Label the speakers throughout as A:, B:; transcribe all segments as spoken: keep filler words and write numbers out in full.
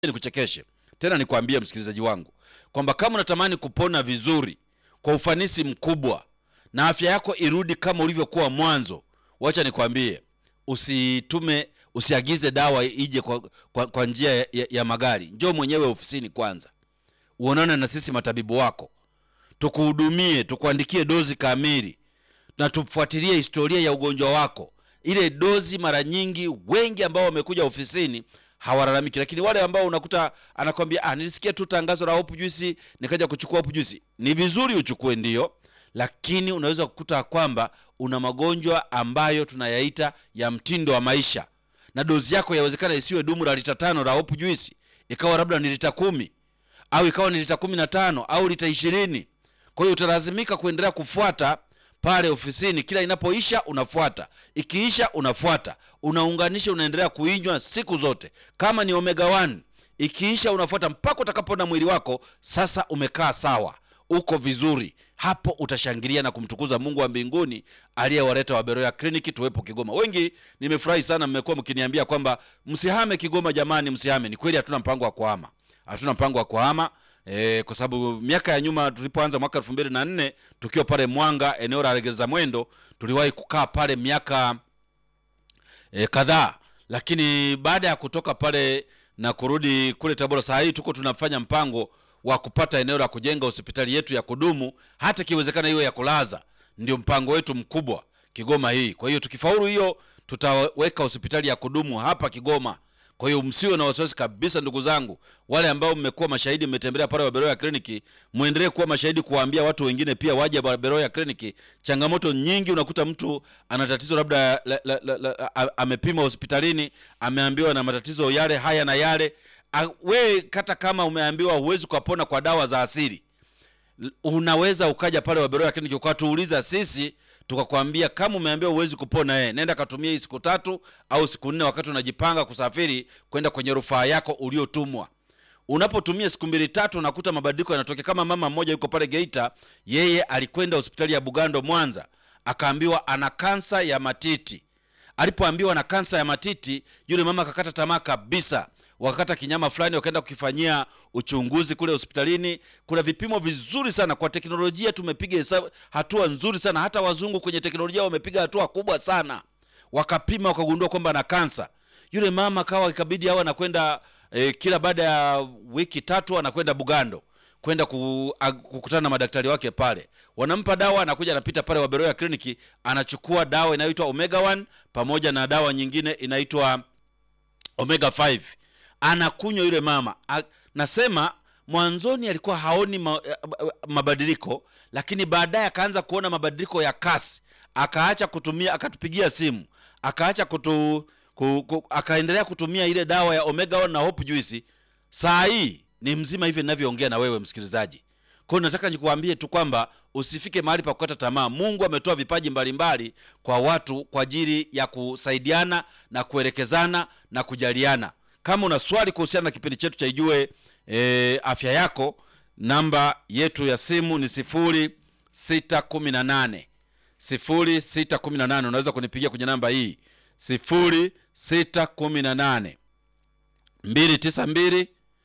A: Nikuchekeshe. Tena nikwambie msikilizaji wangu kwamba kama unatamani kupona vizuri kwa ufanisi mkubwa na afya yako irudi kama ulivyokuwa mwanzo, wacha nikwambie, usitume usiagize dawa ije kwa, kwa, kwa njia ya, ya, ya magari. Njoo mwenyewe ofisini kwanza, uonane na sisi matabibu wako, tukuhudumie, tukuandikie dozi kamili na tufuatilie historia ya ugonjwa wako. Ile dozi mara nyingi wengi ambao wamekuja ofisini hawalalamiki, lakini wale ambao unakuta anakwambia ah, nilisikia tu tangazo la Hope Juice nikaja kuchukua Hope Juice. Ni vizuri uchukue ndio, lakini unaweza kukuta kwamba una magonjwa ambayo tunayaita ya mtindo wa maisha, na dozi yako yawezekana isiwe dumu la lita tano la Hope Juice, ikawa labda ni lita kumi au ikawa ni lita kumi na tano au lita ishirini. Kwa hiyo utalazimika kuendelea kufuata pale ofisini, kila inapoisha unafuata, ikiisha unafuata, unaunganisha, unaendelea kuinywa siku zote. Kama ni omega one, ikiisha unafuata mpaka utakapoona mwili wako sasa umekaa sawa, uko vizuri. Hapo utashangilia na kumtukuza Mungu wa mbinguni aliyewaleta Waberoya Clinic tuwepo Kigoma. Wengi nimefurahi sana mmekuwa mkiniambia kwamba msihame Kigoma. Jamani, msihame. Ni kweli hatuna mpango wa kuhama. Hatuna mpango wa kuhama. E, kwa sababu miaka ya nyuma tulipoanza mwaka elfu mbili na nne tukiwa pale Mwanga eneo la Legeza Mwendo, tuliwahi kukaa pale miaka e, kadhaa, lakini baada ya kutoka pale na kurudi kule Tabora, saa hii tuko tunafanya mpango wa kupata eneo la kujenga hospitali yetu ya kudumu, hata kiwezekana hiyo ya kulaza. Ndio mpango wetu mkubwa Kigoma hii. Kwa hiyo tukifaulu hiyo, tutaweka hospitali ya kudumu hapa Kigoma. Kwa hiyo msiwe na wasiwasi kabisa ndugu zangu. Wale ambao mmekuwa mashahidi, mmetembelea pale Waberoya Clinic, muendelee kuwa mashahidi kuwaambia watu wengine pia waje Waberoya Clinic. Changamoto nyingi, unakuta mtu ana tatizo labda la, la, la, la, amepima hospitalini, ameambiwa na matatizo yale haya na yale. We kata kama umeambiwa huwezi kupona kwa dawa za asili, unaweza ukaja pale Waberoya Clinic ukatuuliza sisi, tukakwambia kama umeambiwa huwezi kupona, eh, nenda katumia hii siku tatu au siku nne wakati unajipanga kusafiri kwenda kwenye rufaa yako uliotumwa. Unapotumia siku mbili tatu unakuta mabadiliko yanatokea. Kama mama mmoja yuko pale Geita, yeye alikwenda hospitali ya Bugando Mwanza, akaambiwa ana kansa ya matiti. Alipoambiwa ana kansa ya matiti, yule mama akakata tamaa kabisa. Wakakata kinyama fulani, wakaenda kukifanyia uchunguzi kule hospitalini. Kuna vipimo vizuri sana, kwa teknolojia tumepiga hatua nzuri sana. Hata wazungu kwenye teknolojia wamepiga hatua kubwa sana. Wakapima wakagundua kwamba ana kansa. Yule mama kawa ikabidi hawa anakwenda e, kila baada ya wiki tatu anakwenda Bugando kwenda kukutana na madaktari wake pale. Wanampa dawa, anakuja anapita pale Waberoya Clinic, anachukua dawa inayoitwa omega one pamoja na dawa nyingine inaitwa omega five. Anakunywa yule mama. Nasema mwanzoni alikuwa haoni ma, mabadiliko, lakini baadaye akaanza kuona mabadiliko ya kasi. Akaacha kutumia, akatupigia simu, akaacha kutu ku, ku, akaendelea kutumia ile dawa ya omega one na Hope Juice. Saa hii ni mzima hivi ninavyoongea na wewe msikilizaji. Kwa hiyo nataka nikuambie tu kwamba usifike mahali pa kukata tamaa. Mungu ametoa vipaji mbalimbali kwa watu kwa ajili ya kusaidiana na kuelekezana na kujaliana. Kama una swali kuhusiana na kipindi chetu cha Ijue e, Afya Yako, namba yetu ya simu ni sifuri sita kumi na nane sifuri sita kumi na nane. Unaweza kunipigia kwenye namba hii sifuri sita kumi na nane mbili tisa mbili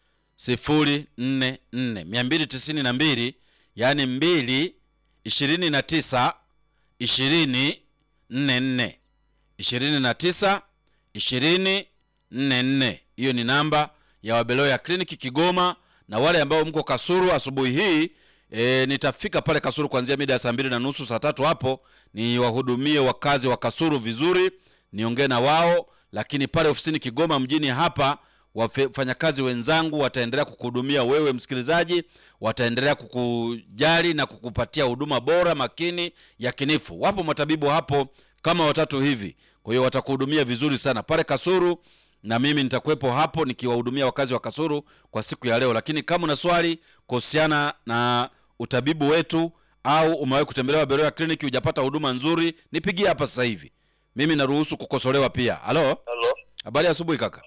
A: sifuri nne nne mbili tisini na mbili, yani mbili ishirini na tisa ishirini nne nne ishirini na tisa ishirini nne nne. Hiyo ni namba ya Waberoya Clinic Kigoma. Na wale ambao mko Kasulu asubuhi hii, e, nitafika pale Kasulu kuanzia mida ya saa mbili na nusu saa tatu hapo, ni wahudumie wakazi wa Kasulu vizuri, niongee na wao. Lakini pale ofisini Kigoma mjini hapa, wafanyakazi wenzangu wataendelea kukuhudumia wewe msikilizaji, wataendelea kukujali na kukupatia huduma bora, makini, yakinifu. Wapo matabibu hapo kama watatu hivi, kwa hiyo watakuhudumia vizuri sana pale Kasulu, na mimi nitakuwepo hapo nikiwahudumia wakazi wa Kasulu kwa siku ya leo. Lakini kama una swali kuhusiana na utabibu wetu au umewahi kutembelea Waberoya Clinic hujapata huduma nzuri, nipigie hapa sasa hivi. Mimi naruhusu kukosolewa pia. Halo?
B: Halo.
A: Habari asubuhi kaka.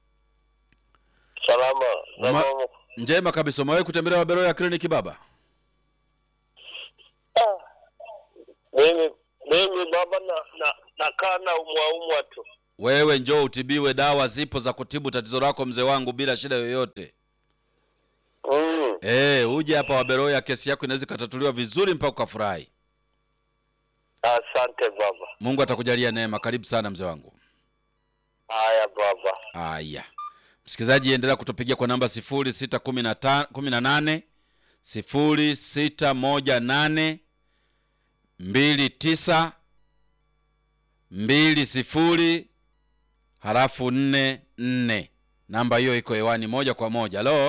B: Salama.
A: Uma, njema kabisa. Umewahi kutembelea Waberoya Clinic baba?
B: Ah. Mimi mimi baba na na nakaa na umwa umwa tu.
A: Wewe njoo utibiwe, dawa zipo za kutibu tatizo lako mzee wangu bila shida yoyote.
B: Mm.
A: Eh, uje hapa Waberoya, kesi yako inaweza katatuliwa vizuri mpaka ukafurahi.
B: Asante baba.
A: Mungu atakujalia neema. Karibu sana mzee wangu.
B: Haya baba.
A: Haya. Msikilizaji, endelea kutupigia kwa namba sifuri sita kumi na nane sifuri sita moja nane mbili tisa mbili sifuri halafu nne nne. Namba hiyo iko hewani moja kwa moja. Halo.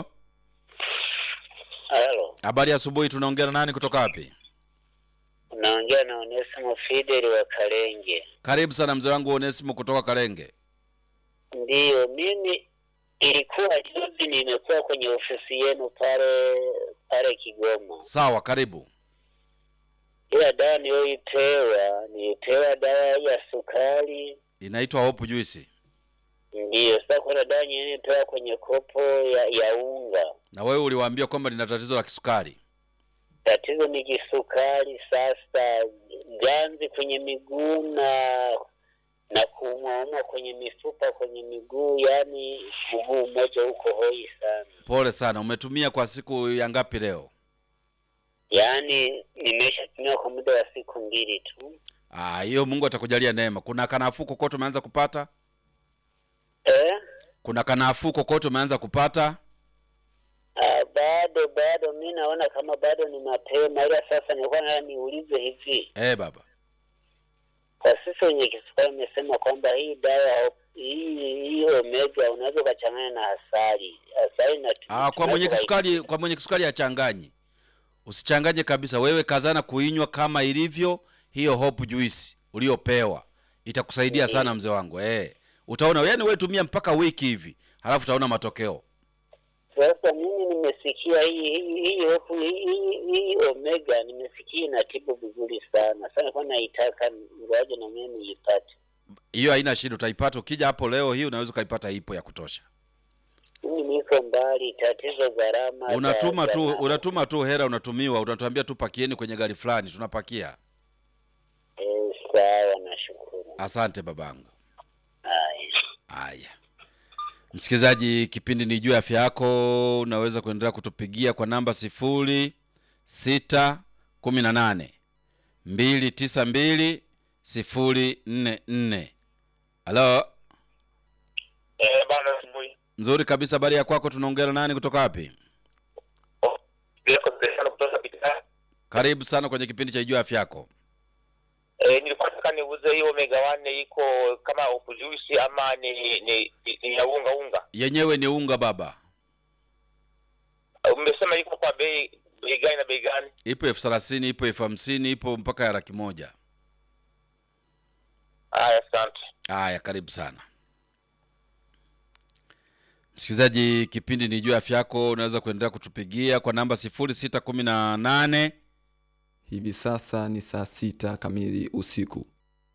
B: Halo.
A: Habari ya asubuhi, tunaongea na nani kutoka wapi?
B: Naongea na Onesimo Fidel wa Kalenge.
A: Karibu sana mzee wangu Onesimo kutoka Kalenge.
B: Ndiyo, mimi ilikuwa juzi nimekuwa kwenye ofisi yenu pale pale Kigoma.
A: Sawa, karibu.
B: Ila dawa niliyoipewa, nilipewa dawa ya sukari.
A: Inaitwa Hope Juice.
B: Ndiyo, sasa kuna dawa nyingine nilipewa kwenye kopo ya, ya unga.
A: Na wewe uliwaambia kwamba lina tatizo la kisukari.
B: Tatizo ni kisukari, sasa ganzi kwenye miguu na na kuumwa kwenye mifupa kwenye miguu, yani mguu mmoja huko hoi sana.
A: Pole sana. Umetumia kwa siku ya ngapi leo?
B: Yani nimeshatumia kwa muda wa siku mbili tu.
A: Ah, hiyo Mungu atakujalia neema. Kuna kanafuu kokote umeanza kupata?
B: Eh?
A: Kuna kanafuu kokote umeanza kupata?
B: Ah, bado bado mimi naona kama bado ni mapema, ila sasa nilikuwa nataka niulize hivi.
A: Eh, baba.
B: Kwa sisi wenye kisukari nimesema kwamba hii dawa hii hii omega unaweza kuchanganya na asali. Asali na
A: Ah, kwa mwenye kisukari, kwa mwenye kisukari achanganye. Usichanganye kabisa. Wewe kazana kuinywa kama ilivyo hiyo Hope Juice uliopewa. Itakusaidia mm-hmm. sana mzee wangu. Eh. Utaona, yaani wewe tumia mpaka wiki hivi, halafu utaona matokeo.
B: Sasa mimi nimesikia hii hii hii Hope hii hii omega nimesikia inatibu vizuri sana. Sasa kwa naitaka ngoja na mimi niipate.
A: Hiyo haina shida, utaipata ukija hapo leo hii, unaweza kuipata, ipo ya kutosha.
B: Mimi niko mbali, tatizo gharama.
A: Unatuma tu unatuma tu hela, unatumiwa, unatuambia tu pakieni kwenye gari fulani, tunapakia.
B: Eh, sawa, nashukuru.
A: Asante babangu.
B: Haya.
A: Haya. Msikilizaji, kipindi ni juu ya afya yako, unaweza kuendelea kutupigia kwa namba sifuri sita kumi na nane mbili tisa mbili sifuri nne nne. Halo.
C: Eh, bana asubuhi.
A: Nzuri kabisa, habari ya kwako, tunaongea na nani kutoka wapi?
C: Oh, bila kuongelea kutoka Bidhaa.
A: Karibu sana kwenye kipindi cha juu ya afya yako.
C: Eh, nilikuwa nataka niuze hiyo omega one iko kama Hope Juice ama ni ni, ni, ni ya unga unga.
A: Yenyewe ni unga baba.
C: Umesema iko kwa bei bei gani na bei gani?
A: Ipo elfu thelathini, ipo elfu hamsini, ipo mpaka ya laki moja.
C: Haya, asante.
A: Haya, karibu sana. Msikilizaji, kipindi ni juu ya afya yako, unaweza kuendelea kutupigia kwa namba sifuri sita kumi na nane.
D: Hivi sasa ni saa sita kamili usiku.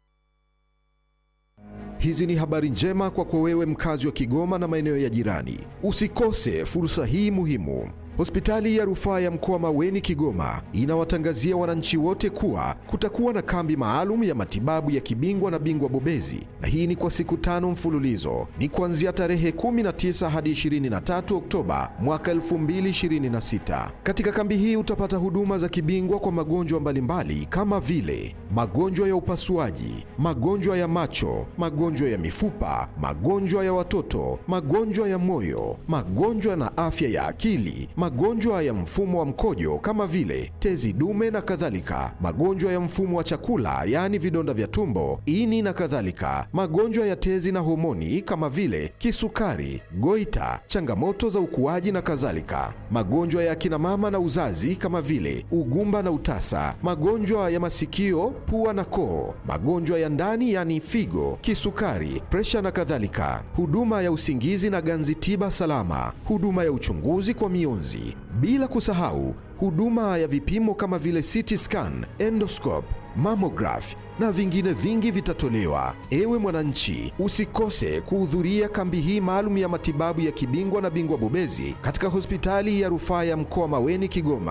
E: Hizi ni habari njema kwako wewe mkazi wa Kigoma na maeneo ya jirani. Usikose fursa hii muhimu. Hospitali ya Rufaa ya Mkoa Maweni Kigoma inawatangazia wananchi wote kuwa kutakuwa na kambi maalum ya matibabu ya kibingwa na bingwa bobezi, na hii ni kwa siku tano mfululizo. Ni kuanzia tarehe kumi na tisa hadi ishirini na tatu Oktoba mwaka elfu mbili ishirini na sita. Katika kambi hii utapata huduma za kibingwa kwa magonjwa mbalimbali kama vile magonjwa ya upasuaji, magonjwa ya macho, magonjwa ya mifupa, magonjwa ya watoto, magonjwa ya moyo, magonjwa na afya ya akili, magonjwa ya mfumo wa mkojo kama vile tezi dume na kadhalika, magonjwa ya mfumo wa chakula yaani vidonda vya tumbo, ini na kadhalika, magonjwa ya tezi na homoni kama vile kisukari, goita, changamoto za ukuaji na kadhalika, magonjwa ya kina mama na uzazi kama vile ugumba na utasa, magonjwa ya masikio, pua na koo, magonjwa ya ndani yaani figo, kisukari, presha na kadhalika, huduma ya usingizi na ganzi tiba salama, huduma ya uchunguzi kwa mionzi, bila kusahau huduma ya vipimo kama vile C T scan, endoscope, mammograph na vingine vingi vitatolewa. Ewe mwananchi, usikose kuhudhuria kambi hii maalum ya matibabu ya kibingwa na bingwa bobezi katika Hospitali ya Rufaa ya Mkoa Maweni Kigoma.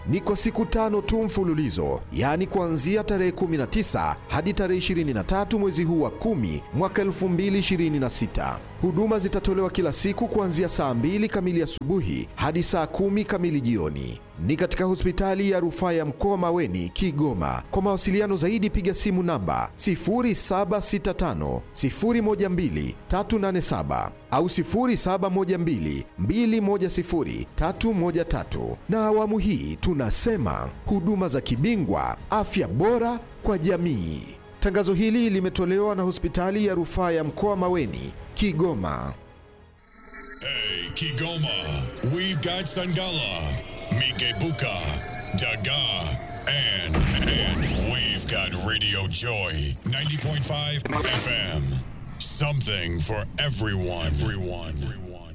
E: ni kwa siku tano tu mfululizo, yaani kuanzia tarehe kumi na tisa hadi tarehe ishirini na tatu mwezi huu wa kumi mwaka elfu mbili ishirini na sita. Huduma zitatolewa kila siku kuanzia saa mbili kamili asubuhi hadi saa kumi kamili jioni. Ni katika hospitali ya rufaa ya mkoa Maweni, Kigoma. Kwa mawasiliano zaidi piga simu namba sifuri saba sita tano sifuri moja mbili tatu nane saba au sifuri saba moja mbili mbili moja sifuri tatu moja tatu. Na awamu hii tunasema huduma za kibingwa, afya bora kwa jamii. Tangazo hili limetolewa na hospitali ya rufaa ya mkoa Maweni, Kigoma.
F: Hey, Kigoma, we've got Sangala, Mikebuka, Daga, and, and we've got Radio Joy, ninety point five F M. Something for everyone. Everyone. Everyone.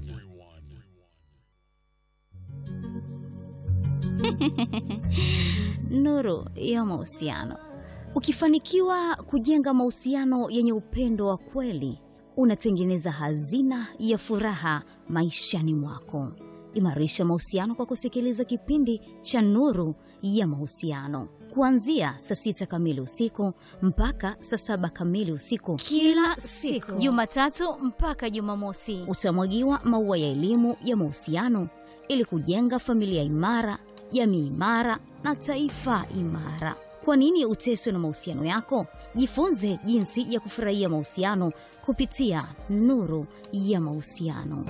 F: Everyone.
G: Nuru ya mahusiano. Ukifanikiwa kujenga mahusiano yenye upendo wa kweli, unatengeneza hazina ya furaha maishani mwako. Imarisha mahusiano kwa kusikiliza kipindi cha Nuru ya Mahusiano kuanzia saa sita kamili usiku mpaka saa saba kamili usiku
H: kila siku, Jumatatu mpaka Jumamosi.
G: Utamwagiwa maua ya elimu ya mahusiano ili kujenga familia imara, jamii imara na taifa imara. Kwa nini uteswe na mahusiano yako? Jifunze jinsi ya kufurahia mahusiano kupitia Nuru ya Mahusiano.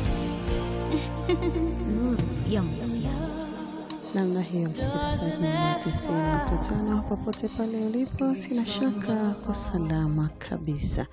G: Nuru ya Mahusiano.
I: Namna hiyo msikilizaji wa tisini nukta tano popote pale ulipo, sina shaka kwa salama kabisa.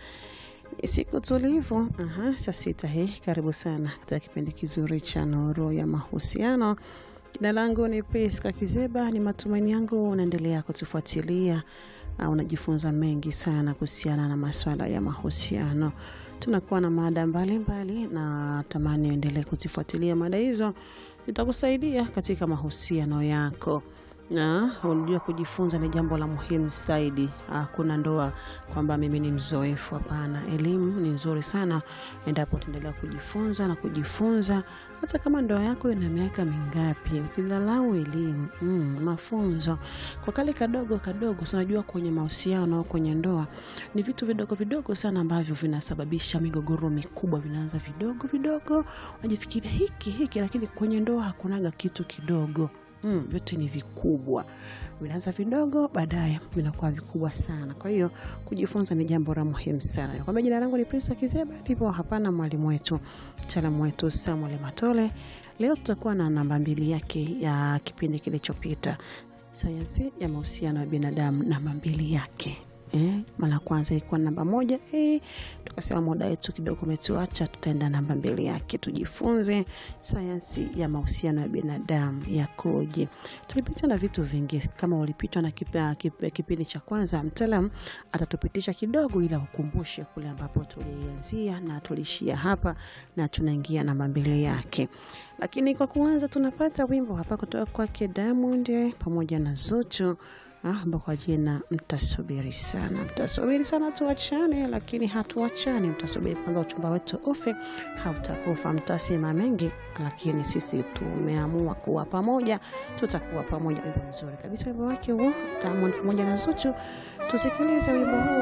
I: Siku tulivu, aha, saa sita hii, karibu sana katika kipindi kizuri cha Nuru ya Mahusiano. Jina langu ni Priska Kizeba. Ni matumaini yangu unaendelea kutufuatilia, unajifunza mengi sana kuhusiana na masuala ya mahusiano. Tunakuwa na mada mbalimbali na tamani uendelee kutufuatilia mada hizo. Itakusaidia katika mahusiano yako. Na unajua kujifunza ni jambo la muhimu zaidi. Hakuna ndoa kwamba mimi ni mzoefu, hapana. Elimu ni nzuri sana endapo tuendelea kujifunza na kujifunza. Hata kama ndoa yako ina miaka mingapi, ukidhalau elimu, mm, mafunzo kwa kale kadogo kadogo, unajua kwenye mahusiano au kwenye ndoa ni vitu vidogo vidogo sana ambavyo vinasababisha migogoro mikubwa. Vinaanza vidogo vidogo, unajifikiria hiki hiki, lakini kwenye ndoa hakunaga kitu kidogo. Mm, vyote ni vikubwa. Vinaanza vidogo, baadaye vinakuwa vikubwa sana. Kwa hiyo kujifunza ni jambo la muhimu sana. Kwa jina langu ni Priska Kizeba, ndipo hapana mwalimu wetu, mtaalamu wetu Samuel Matole. Leo tutakuwa na namba mbili yake ya kipindi kilichopita, sayansi ya mahusiano ya binadamu, namba mbili yake. Eh, mara kwanza ilikuwa namba moja, eh tukasema muda wetu kidogo umetuacha, tutaenda namba mbili yake tujifunze sayansi ya mahusiano ya binadamu yakoje. Tulipita na vitu vingi. Kama ulipitwa na kipindi cha kwanza, mtaalamu atatupitisha kidogo ili ukumbushe kule ambapo tulianzia na tulishia hapa, na tunaingia namba mbili yake. Lakini kwa kuanza tunapata wimbo hapa kutoka kwake Diamond pamoja na Zuchu. Ah, kwa jina mtasubiri sana. Mtasubiri sana tuachane, lakini hatuachane. Mtasubiri kwanza uchumba wetu ufe, hautakufa. Mtasema mengi, lakini sisi tumeamua kuwa pamoja, tutakuwa pamoja. Wimbo mzuri kabisa wimbo wake huo, Diamond pamoja na Zuchu. Tusikilize wimbo huo.